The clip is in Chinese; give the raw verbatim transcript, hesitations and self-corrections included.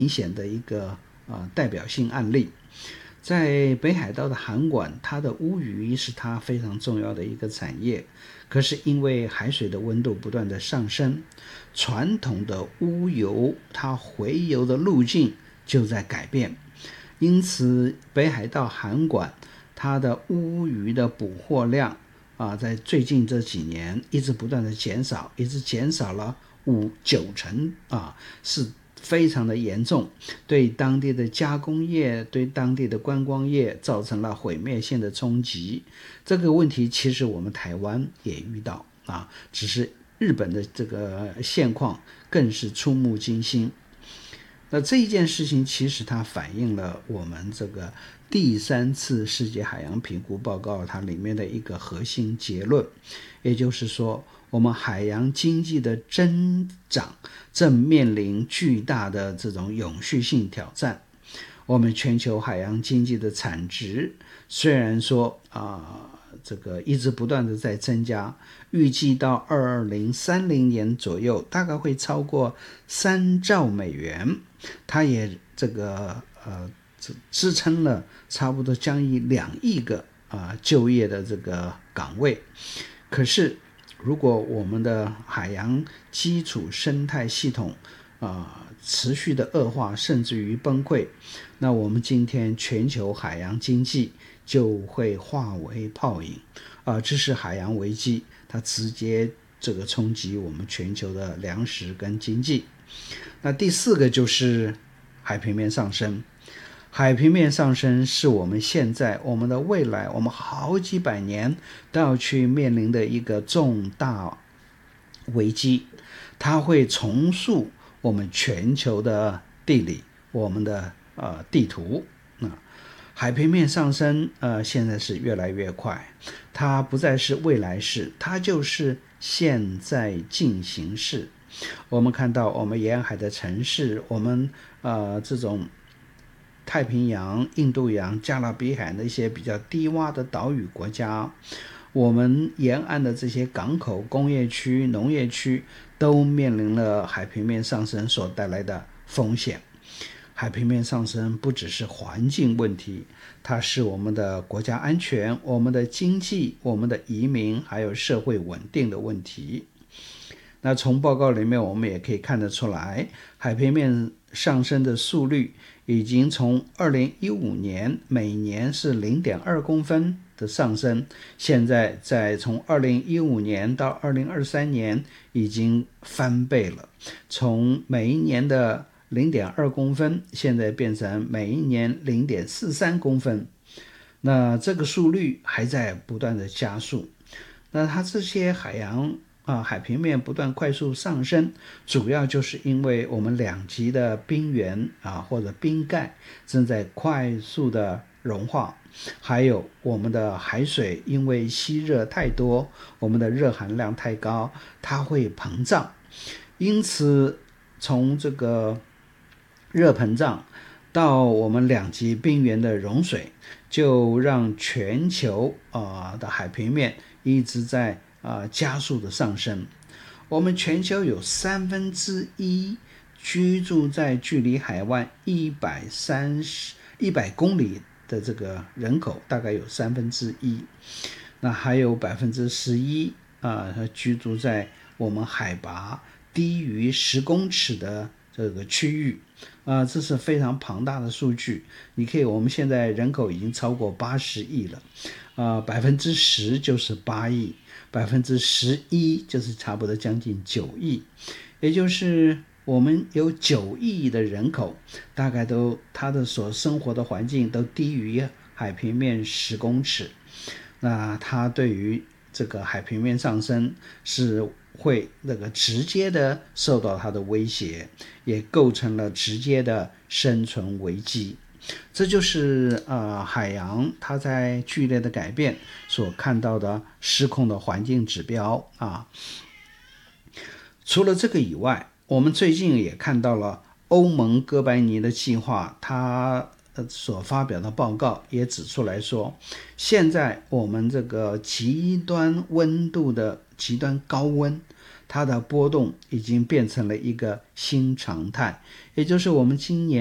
明显的一个呃代表性案例。在北海道的函馆，它的乌鱼是它非常重要的一个产业，可是因为海水的温度不断的上升，传统的乌游它回游的路径就在改变，因此北海道函馆它的乌鱼的捕获量啊，在最近这几年一直不断的减少，一直减少了五九成啊，是非常的严重，对当地的加工业，对当地的观光业造成了毁灭性的冲击。这个问题其实我们台湾也遇到啊，只是日本的这个现况更是触目惊心。那这一件事情其实它反映了我们这个第三次世界海洋评估报告它里面的一个核心结论，也就是说我们海洋经济的增长正面临巨大的这种永续性挑战。我们全球海洋经济的产值虽然说啊、呃，这个一直不断的在增加，预计到二零三零年左右大概会超过三兆美元，它也这个呃支撑了差不多将近两亿个啊、呃、就业的这个岗位。可是如果我们的海洋基础生态系统啊、呃、持续的恶化，甚至于崩溃，那我们今天全球海洋经济就会化为泡影啊、呃！这是海洋危机，它直接这个冲击我们全球的粮食跟经济。那第四个就是海平面上升。海平面上升是我们现在、我们的未来、我们好几百年都要去面临的一个重大危机，它会重塑我们全球的地理，我们的呃地图。啊，海平面上升呃现在是越来越快，它不再是未来式，它就是现在进行式。我们看到我们沿海的城市，我们呃这种太平洋、印度洋、加勒比海的一些比较低洼的岛屿国家，我们沿岸的这些港口、工业区、农业区都面临了海平面上升所带来的风险。海平面上升不只是环境问题，它是我们的国家安全、我们的经济、我们的移民还有社会稳定的问题。那从报告里面我们也可以看得出来，海平面上升的速率已经从二零一五年每年是 零点二公分的上升，现在在从二零一五年到二零二三年已经翻倍了，从每一年的 零点二公分现在变成每一年 零点四三公分，那这个速率还在不断的加速。那它这些海洋啊，海平面不断快速上升，主要就是因为我们两极的冰原啊或者冰盖正在快速的融化，还有我们的海水因为吸热太多，我们的热含量太高，它会膨胀。因此从这个热膨胀到我们两极冰原的融水，就让全球啊、呃、的海平面一直在啊、呃、加速的上升。我们全球有三分之一居住在距离海湾一百三十一百公里的这个人口，大概有三分之一。那还有百分之十一啊居住在我们海拔低于十公尺的这个区域。啊，这是非常庞大的数据。你可以，我们现在人口已经超过八十亿了，啊，百分之十就是八亿，百分之十一就是差不多将近九亿，也就是我们有九亿的人口，大概都他的所生活的环境都低于海平面十公尺。那他对于这个海平面上升是会那个直接的受到它的威胁，也构成了直接的生存危机。这就是呃海洋它在剧烈的改变所看到的失控的环境指标啊。除了这个以外，我们最近也看到了欧盟哥白尼的计划，它所发表的报告也指出来说，现在我们这个极端温度的极端高温， 它的波动已经变成了一个新常态，也就是我们今年